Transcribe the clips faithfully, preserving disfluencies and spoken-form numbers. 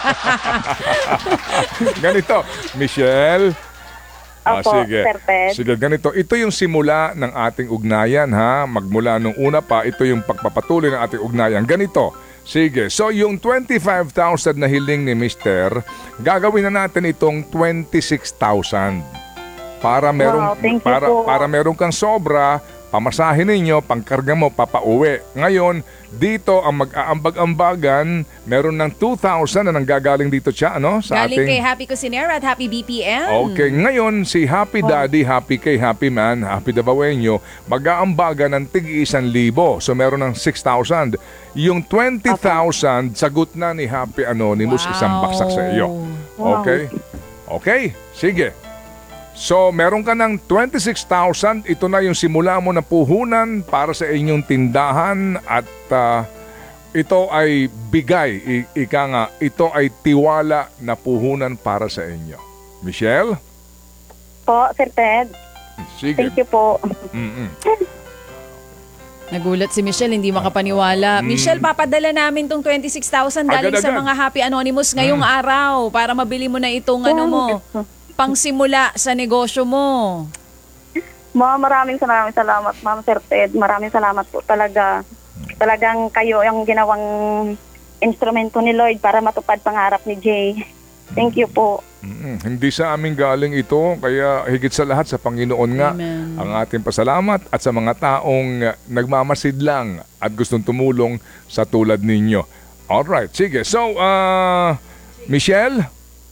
Ganito, Michelle. Ah, Opo, sige. Sir Ted. Sige, ganito. Ito yung simula ng ating ugnayan, ha? Magmula nung una pa, ito yung pagpapatuloy ng ating ugnayan. Ganito. Sige. So, yung twenty-five thousand na hiling ni Mister, gagawin na natin itong twenty-six thousand. Para merong Wow, thank you para po. para meron kang sobra, pamasahin ninyo, pangkarga mo, papauwi. Ngayon, dito ang mag-aambag-ambagan, meron ng two thousand na nanggagaling dito siya, ano? Sa Galing ating... kay Happy Cusinera at Happy B P M. Okay, ngayon si Happy Daddy, Happy kay Happy Man, Happy Dabawenyo, mag-aambaga ng tig-isang libo. So meron ng six thousand. Yung twenty thousand, sagot na ni Happy Anonymous, Wow. isang baksak sa iyo. Wow. Okay? Okay, sige. So meron ka ng twenty-six thousand, ito na yung simula mo na puhunan para sa inyong tindahan at ah, ito ay bigay, I- ika nga, ito ay tiwala na puhunan para sa inyo. Michelle? Po, Sir Ted. Sige. Thank you po. Mm-mm. Nagulat si Michelle, hindi makapaniwala. Michelle, papadala namin tong twenty-six thousand galing sa Agad-agad. mga Happy Anonymous ngayong araw para mabili mo na itong ano mo, pangsimula sa negosyo mo. Ma'am, maraming maraming salamat, Ma'am Sir Ted. Maraming salamat po talaga. Talagang kayo yung ginawang instrumento ni Lord para matupad pangarap ni Jay. Thank you po. Mm-mm. Hindi sa amin galing ito, kaya higit sa lahat sa Panginoon nga Amen. ang ating pasalamat at sa mga taong uh, nagmamasid lang at gustong tumulong sa tulad ninyo. Alright, sige. So, uh, Michelle?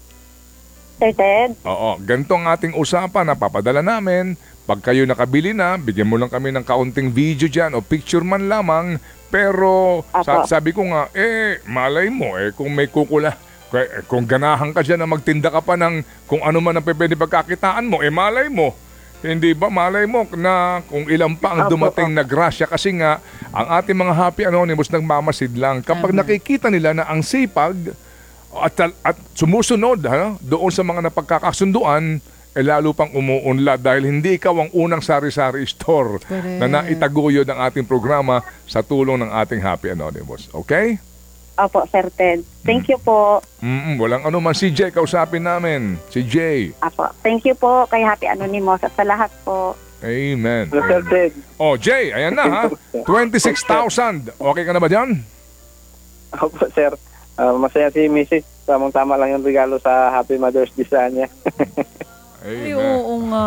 Sir Ted. Oo, ganito ang ating usapan na papadala namin. Pag kayo nakabili na, bigyan mo lang kami ng kaunting video dyan o picture man lamang. Pero sa- Apo. sabi ko nga, eh, malay mo, eh, kung may kukula, eh, kung ganahan ka dyan na magtinda ka pa ng kung ano man ang pwede pagkakitaan mo, eh, malay mo. Hindi ba, malay mo na kung ilan pa ang Apo, dumating na grasya kasi nga, ang ating mga Happy Anonymous nagmamasid lang. Kapag Tama. nakikita nila na ang sipag, at, at sumusunod ha, doon sa mga napagkakasunduan, eh lalo pang umuunlad dahil hindi ikaw ang unang sari-sari store Correct. na naitaguyod ng ating programa sa tulong ng ating Happy Anonymous. Okay? Opo, Sir Ted. Thank you po. Mm-mm, walang ano man. Si Jay, kausapin namin. Si Jay. Apo. Thank you po kay Happy Anonymous at sa lahat po. Amen. Sir Ted. Oh, Jay, ayan na ha. twenty-six thousand. Okay ka na ba dyan? Opo, sir. Ah, masaya si Missus Tamang-tama lang yung regalo sa Happy Mother's Day sa kanya. Ay, Amen. oo nga.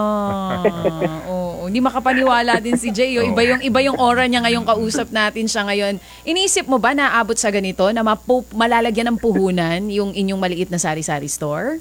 Oo, hindi makapaniwala din si Jay. oh. Iba yung iba yung aura niya ngayong kausap natin siya ngayon. Iniisip mo ba na abot sa ganito na mapu- malalagyan ng puhunan yung inyong maliit na sari-sari store?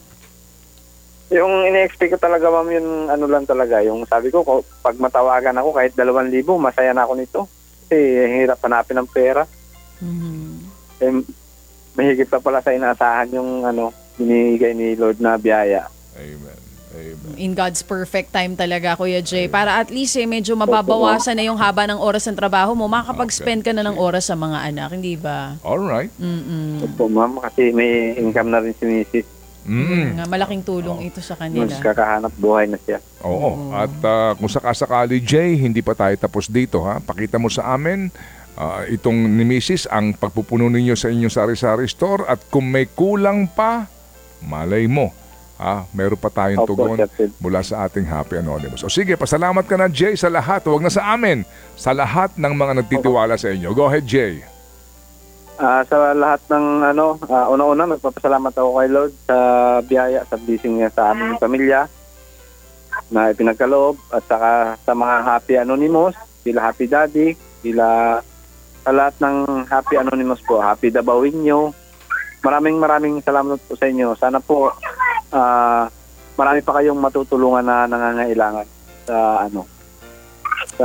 Yung ine-expect ko talaga, ma'am, yung ano lang talaga. Yung sabi ko, ko- pag matawagan ako kahit dalawang libo, masaya na ako nito. Kasi hirap hanapin ng pera. Mhm. Eh, mahigit pa pala sa inaasahan yung ano, binigay ni Lord na biyaya. Amen. Amen. In God's perfect time talaga, Kuya Jay. Para at least eh, medyo mababawasan na yung haba ng oras ng trabaho mo. Makakapag-spend ka na ng oras sa mga anak, hindi ba? Alright. Mm-mm. Opo, ma'am, kasi may income na rin si Missus Mm. Nga, malaking tulong ito sa kanila. Magkakahanap buhay na siya. Oo. At ah, kung sakasakali, Jay, hindi pa tayo tapos dito, ha? Pakita mo sa amin ah, itong ni Missus ang pagpupuno ninyo sa inyong sari-sari store at kung may kulang pa, malay mo. Ha? Meron pa tayong Opo, tugon Sir Ted. mula sa ating Happy Anonymous. O sige, pasalamat ka na, Jay, sa lahat. Huwag na sa amin. Sa lahat ng mga nagtitiwala sa inyo. Go ahead, Jay. Ah, sa lahat ng ano, ah, una-una nagpapasalamat ako kay Lord sa biyaya, sa blessing niya sa aming pamilya na ipinagkaloob at saka sa mga Happy Anonymous, sila Happy Daddy, sila sa lahat ng Happy Anonymous po, Happy Dabawinyo. Maraming maraming salamat po sa inyo. Sana po ah, marami pa kayong matutulungan na nangangailangan sa ano sa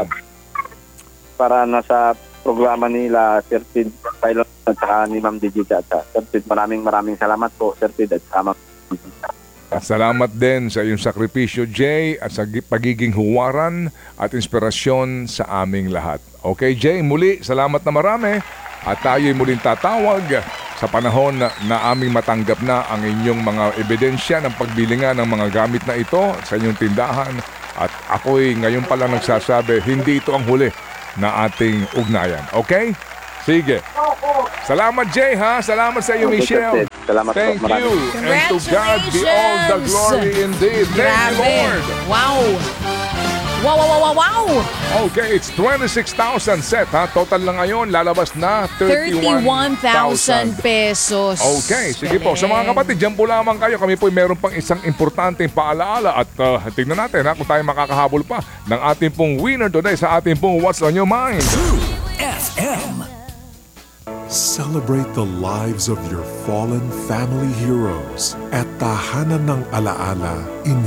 para nasa programa nila Sir Sid Pilot at saka ni Ma'am Digita at sa Sir Sid. Maraming maraming salamat po Sir Sid at saka Ma'am Digita. At salamat din sa iyong sakripisyo, Jay, at sa gi- pagiging huwaran at inspirasyon sa aming lahat. Okay, Jay, muli, salamat na marami. At tayo'y muling tatawag sa panahon na, na aming matanggap na ang inyong mga ebidensya ng pagbilingan ng mga gamit na ito sa inyong tindahan. At ako'y ngayon pa lang nagsasabi, hindi ito ang huli na ating ugnayan. Okay? Sige. Salamat, Jay, ha? Salamat sa iyo, Okay, Michelle. Sir Ted. Salamat po. Thank Marami. you. And to God be all the glory indeed. Thank you, Grabe. Lord. Wow. Wow, wow, wow, wow, wow. Okay, it's twenty-six thousand set, ha? Total na ngayon, lalabas na thirty-one thousand pesos. Okay, sige po. Sa mga kapatid, dyan po lamang kayo. Kami po meron pang isang importanteng paalaala at uh, tingnan natin ha, kung tayo makakahabol pa ng ating pong winner today sa ating pong What's on Your Mind. F M. Celebrate the lives of your fallen family heroes at Tahanan ng Alaala in